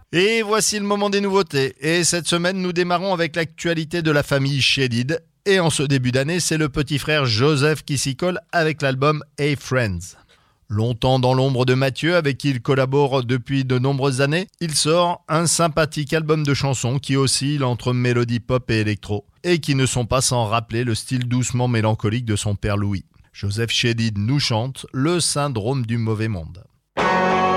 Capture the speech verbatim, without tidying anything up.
Et voici le moment des nouveautés. Et cette semaine, nous démarrons avec l'actualité de la famille Shedid. Et en ce début d'année, c'est le petit frère Joseph qui s'y colle avec l'album Hey Friends. Longtemps dans l'ombre de Mathieu, avec qui il collabore depuis de nombreuses années, il sort un sympathique album de chansons qui oscille entre mélodie pop et électro, et qui ne sont pas sans rappeler le style doucement mélancolique de son père Louis. Joseph Shedid nous chante le syndrome du mauvais monde.